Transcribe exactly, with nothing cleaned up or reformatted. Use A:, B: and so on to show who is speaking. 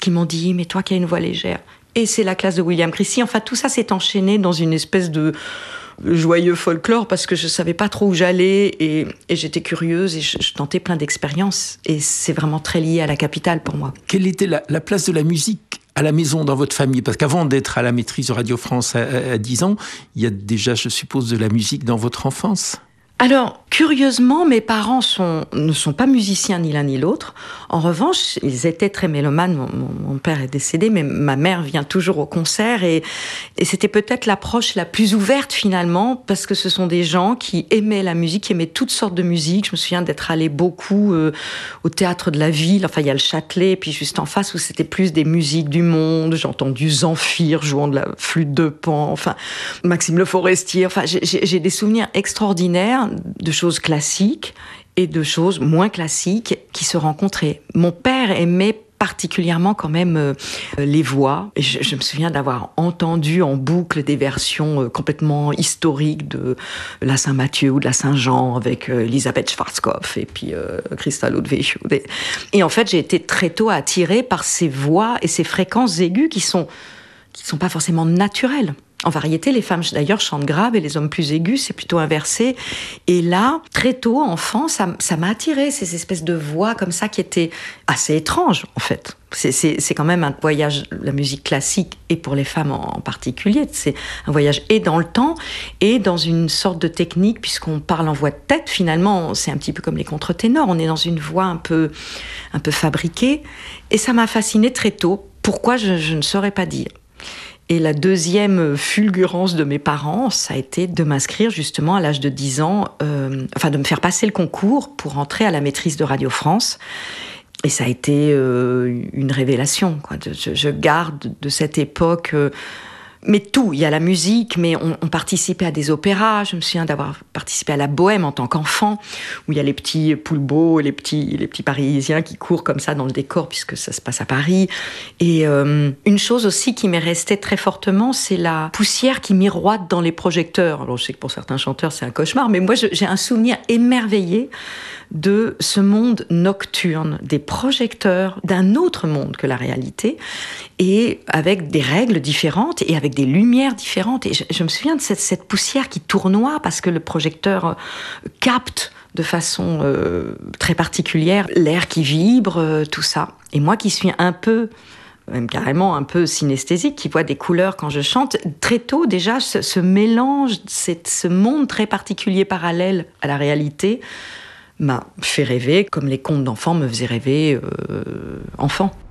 A: qui m'ont dit « mais toi qui as une voix légère ». Et c'est la classe de William Christie. Enfin, tout ça s'est enchaîné dans une espèce de joyeux folklore parce que je savais pas trop où j'allais et, et j'étais curieuse et je, je tentais plein d'expériences. Et c'est vraiment très lié à la capitale pour moi.
B: Quelle était la, la place de la musique à la maison, dans votre famille? Parce qu'avant d'être à la maîtrise de Radio France à, à, à dix ans, il y a déjà, je suppose, de la musique dans votre enfance.
A: Alors, curieusement, mes parents sont, ne sont pas musiciens ni l'un ni l'autre. En revanche, ils étaient très mélomanes. Mon, mon, mon père est décédé, mais ma mère vient toujours au concert. Et, et c'était peut-être l'approche la plus ouverte, finalement, parce que ce sont des gens qui aimaient la musique, qui aimaient toutes sortes de musique. Je me souviens d'être allée beaucoup euh, au théâtre de la ville. Enfin, il y a le Châtelet, et puis juste en face, où c'était plus des musiques du monde. J'ai entendu Zamfir jouant de la flûte de Pan, enfin, Maxime Le Forestier. Enfin, j'ai, j'ai des souvenirs extraordinaires de choses classiques et de choses moins classiques qui se rencontraient. Mon père aimait particulièrement quand même euh, les voix. Et je, je me souviens d'avoir entendu en boucle des versions euh, complètement historiques de la Saint-Mathieu ou de la Saint-Jean avec euh, Elisabeth Schwarzkopf et puis euh, Christa Ludwig. Et en fait, j'ai été très tôt attirée par ces voix et ces fréquences aiguës qui sont qui sont pas forcément naturelles. En variété, les femmes, d'ailleurs, chantent grave et les hommes plus aigus, c'est plutôt inversé. Et là, très tôt, enfant, ça, ça m'a attiré, ces espèces de voix comme ça qui étaient assez étranges, en fait. C'est, c'est, c'est quand même un voyage, la musique classique, et pour les femmes en, en particulier, c'est un voyage et dans le temps, et dans une sorte de technique, puisqu'on parle en voix de tête, finalement, c'est un petit peu comme les contre-ténors, on est dans une voix un peu, un peu fabriquée. Et ça m'a fascinée très tôt. Pourquoi, je, je ne saurais pas dire. Et la deuxième fulgurance de mes parents, ça a été de m'inscrire justement à l'âge de dix ans, euh, enfin de me faire passer le concours pour entrer à la maîtrise de Radio France. Et ça a été euh, une révélation, quoi. Je, je garde de cette époque... Euh, mais tout, il y a la musique, mais on, on participait à des opéras. Je me souviens d'avoir participé à la Bohème en tant qu'enfant, où il y a les petits Poulbeau, les petits, les petits Parisiens qui courent comme ça dans le décor, puisque ça se passe à Paris. Et euh, une chose aussi qui m'est restée très fortement, c'est la poussière qui miroite dans les projecteurs. Alors je sais que pour certains chanteurs, c'est un cauchemar, mais moi, je, j'ai un souvenir émerveillé de ce monde nocturne, des projecteurs, d'un autre monde que la réalité, et avec des règles différentes et avec des lumières différentes. Et je, je me souviens de cette, cette poussière qui tournoie parce que le projecteur capte de façon euh, très particulière l'air qui vibre, euh, tout ça. Et moi qui suis un peu... même carrément un peu synesthésique, qui voit des couleurs quand je chante. Très tôt, déjà, ce, ce mélange, cette, ce monde très particulier parallèle à la réalité m'a fait rêver, comme les contes d'enfants me faisaient rêver euh, enfant.